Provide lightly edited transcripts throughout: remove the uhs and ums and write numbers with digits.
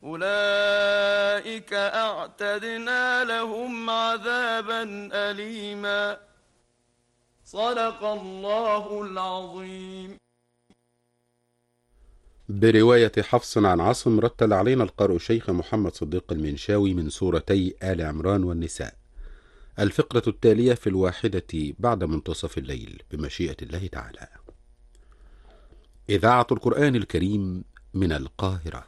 أولئك أعتدنا لهم عذابا أليما. صدق الله العظيم. برواية حفص عن عاصم رتل علينا القارئ الشيخ محمد صديق المنشاوي من سورتي آل عمران والنساء الفقرة التالية في 1 بعد منتصف الليل بمشيئة الله تعالى. إذاعة القرآن الكريم من القاهرة.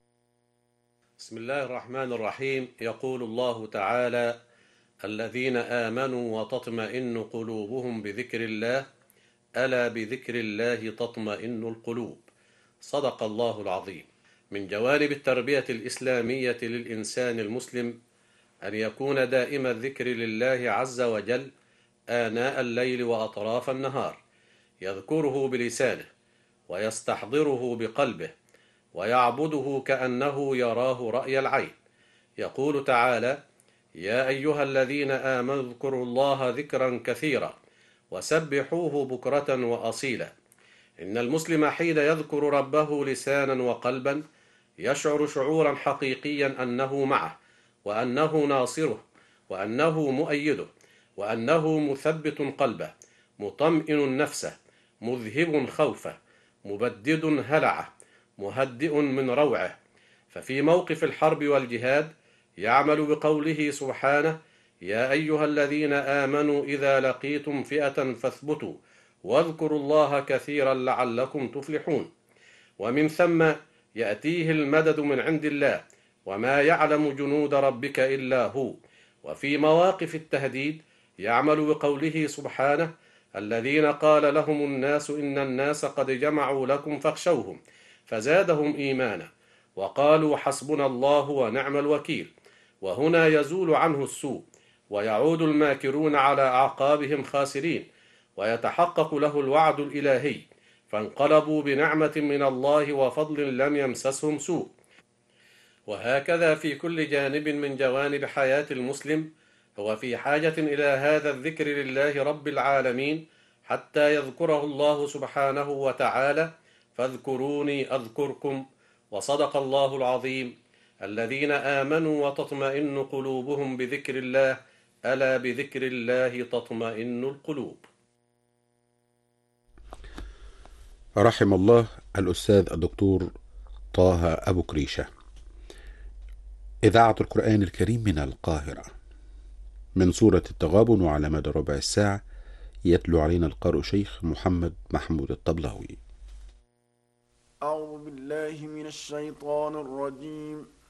بسم الله الرحمن الرحيم. يقول الله تعالى: الذين آمنوا وتطمئن قلوبهم بذكر الله، ألا بذكر الله تطمئن القلوب. صدق الله العظيم. من جوانب التربية الإسلامية للإنسان المسلم أن يكون دائم الذكر لله عز وجل آناء الليل وأطراف النهار، يذكره بلسانه ويستحضره بقلبه ويعبده كأنه يراه رأي العين. يقول تعالى: يا أيها الذين آمنوا اذكروا الله ذكرا كثيرا وسبحوه بكرة وأصيلا. إن المسلم حين يذكر ربه لسانا وقلبا يشعر شعورا حقيقيا أنه معه، وأنه ناصره، وأنه مؤيده، وأنه مثبت قلبه، مطمئن نفسه، مذهب خوفه، مبدد هلعه، مهدئ من روعه. ففي موقف الحرب والجهاد يعمل بقوله سبحانه: يا أيها الذين آمنوا إذا لقيتم فئة فاثبتوا واذكروا الله كثيرا لعلكم تفلحون. ومن ثم يأتيه المدد من عند الله، وما يعلم جنود ربك إلا هو. وفي مواقف التهديد يعمل بقوله سبحانه: الذين قال لهم الناس إن الناس قد جمعوا لكم فاخشوهم فزادهم إيمانا وقالوا حسبنا الله ونعم الوكيل. وهنا يزول عنه السوء ويعود الماكرون على أعقابهم خاسرين، ويتحقق له الوعد الإلهي، فانقلبوا بنعمة من الله وفضل لم يمسسهم سوء. وهكذا في كل جانب من جوانب حياة المسلم هو في حاجة إلى هذا الذكر لله رب العالمين حتى يذكره الله سبحانه وتعالى: فاذكروني أذكركم. وصدق الله العظيم. الذين آمنوا وتطمئن قلوبهم بذكر الله، ألا بذكر الله تطمئن القلوب. رحم الله الأستاذ الدكتور طه أبو كريشة. إذاعة القرآن الكريم من القاهرة. من سورة التغابن وعلى مدى ربع ساعة يتلو علينا القارئ شيخ محمد محمود الطبلاوي. أعوذ بالله من الشيطان الرجيم.